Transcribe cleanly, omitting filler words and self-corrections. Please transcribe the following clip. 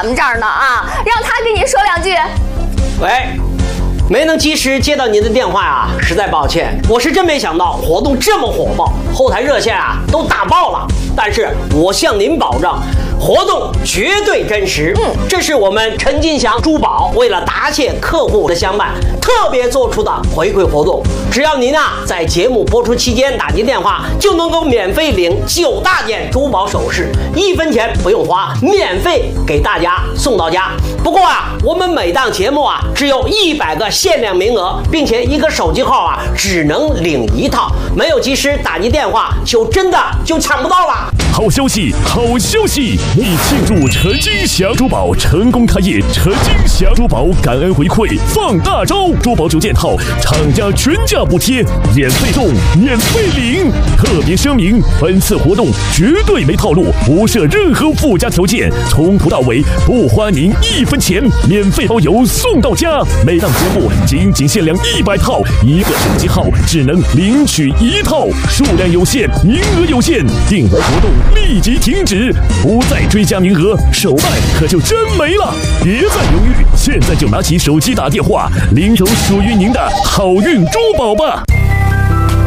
咱们这儿呢啊，让他跟你说两句。 喂，没能及时接到您的电话啊，实在抱歉。我是真没想到活动这么火爆，后台热线啊都打爆了。但是我向您保证，活动绝对真实。这是我们陈金祥珠宝为了答谢客户的相伴，特别做出的回馈活动。只要您啊在节目播出期间打进电话，就能够免费领9大件珠宝首饰，1分钱不用花，免费给大家送到家。不过啊，我们每档节目啊只有100个限量名额，并且一个手机号啊只能领1套，没有及时打进电话，真的抢不到了。 好消息，好消息！为庆祝陈金祥珠宝成功开业，陈金祥珠宝感恩回馈放大招，珠宝9件套，厂家全价补贴，免费送，免费领。特别声明，本次活动绝对没套路，不设任何附加条件，从头到尾不花您1分钱，免费包邮送到家。每档节目仅限量100套，一个手机号只能领取1套，数量有限，名额有限，订单活动立即停止，不再追加名额，手办可就真没了。别再犹豫，现在就拿起手机打电话，领走属于您的好运珠宝吧。